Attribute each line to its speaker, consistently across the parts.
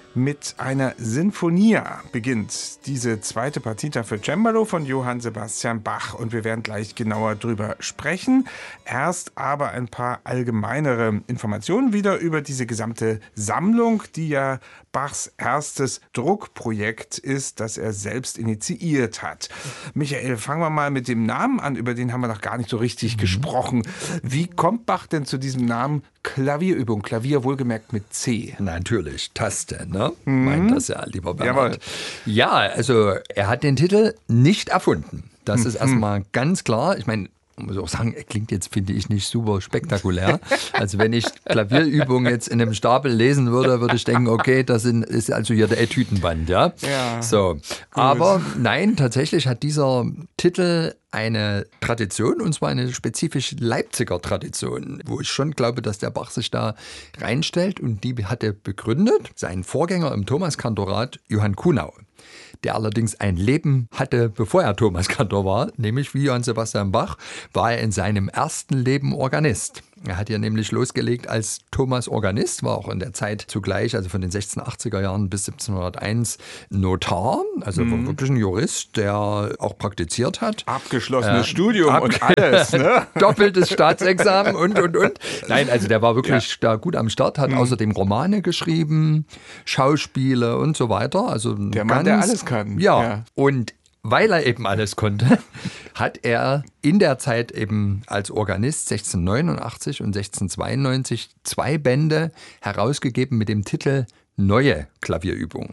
Speaker 1: Mit einer Sinfonia beginnt diese zweite Partita für Cembalo von Johann Sebastian Bach und wir werden gleich genauer drüber sprechen. Erst aber ein paar allgemeinere Informationen wieder über diese gesamte Sammlung, die ja Bachs erstes Druckprojekt ist, das er selbst initiiert hat. Michael, fangen wir mal mit dem Namen an, über den haben wir noch gar nicht so richtig gesprochen. Wie kommt Bach denn zu diesem Namen Klavierübung? Klavier wohlgemerkt mit C.
Speaker 2: Natürlich, Taste, ne? Meint das ja, lieber Bernhard.
Speaker 1: Jawohl.
Speaker 2: Ja, also er hat den Titel nicht erfunden. Das ist erstmal ganz klar. Ich meine, man muss auch sagen, er klingt jetzt, finde ich, nicht super spektakulär. Also wenn ich Klavierübungen jetzt in einem Stapel lesen würde, würde ich denken, okay, das ist also hier der Etüdenband, ja?
Speaker 1: Ja.
Speaker 2: So. Aber nein, tatsächlich hat dieser Titel eine Tradition, und zwar eine spezifisch Leipziger Tradition, wo ich schon glaube, dass der Bach sich da reinstellt, und die hat er begründet, sein Vorgänger im Thomaskantorat, Johann Kuhnau, der allerdings ein Leben hatte, bevor er Thomaskantor war, nämlich wie Johann Sebastian Bach, war er in seinem ersten Leben Organist. Er hat ja nämlich losgelegt als Thomas Organist, war auch in der Zeit zugleich, also von den 1680er Jahren bis 1701, Notar, also war wirklich ein Jurist, der auch praktiziert hat.
Speaker 1: Abgeschlossenes Studium und alles, ne?
Speaker 2: Doppeltes Staatsexamen und. Nein, also der war wirklich da gut am Start, hat außerdem Romane geschrieben, Schauspiele und so weiter. Also
Speaker 1: Der Mann, der alles kann.
Speaker 2: Ja, und weil er eben alles konnte, hat er in der Zeit eben als Organist 1689 und 1692 2 Bände herausgegeben mit dem Titel Neue Klavierübungen.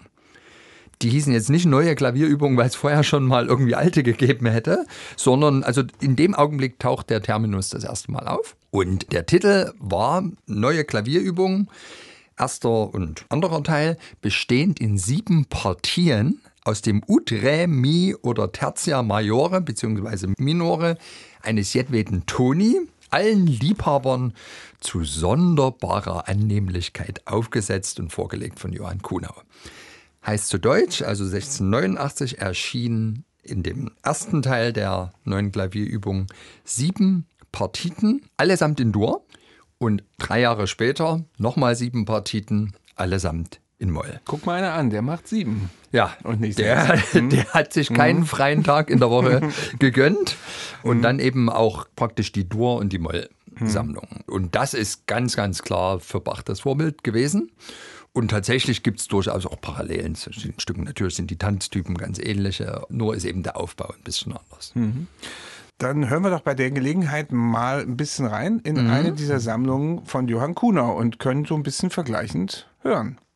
Speaker 2: Die hießen jetzt nicht Neue Klavierübungen, weil es vorher schon mal irgendwie alte gegeben hätte, sondern also in dem Augenblick taucht der Terminus das erste Mal auf. Und der Titel war Neue Klavierübungen, erster und anderer Teil, bestehend in 7 Partien aus dem Ut, Re, Mi oder Tertia Majore bzw. Minore eines jedweden Toni, allen Liebhabern zu sonderbarer Annehmlichkeit aufgesetzt und vorgelegt von Johann Kuhnau. Heißt zu Deutsch, also 1689 erschien in dem ersten Teil der neuen Klavierübung 7 Partiten, allesamt in Dur, und 3 Jahre später nochmal 7 Partiten, allesamt in Moll.
Speaker 1: Guck mal einer an, der macht 7.
Speaker 2: Ja,
Speaker 1: Und nicht
Speaker 2: der hat sich keinen freien Tag in der Woche gegönnt und dann eben auch praktisch die Dur- und die Moll-Sammlung. Und das ist ganz, ganz klar für Bach das Vorbild gewesen. Und tatsächlich gibt es durchaus auch Parallelen zu den Stücken. Natürlich sind die Tanztypen ganz ähnliche, nur ist eben der Aufbau ein bisschen anders.
Speaker 1: Dann hören wir doch bei der Gelegenheit mal ein bisschen rein in eine dieser Sammlungen von Johann Kuhnau und können so ein bisschen vergleichend hören.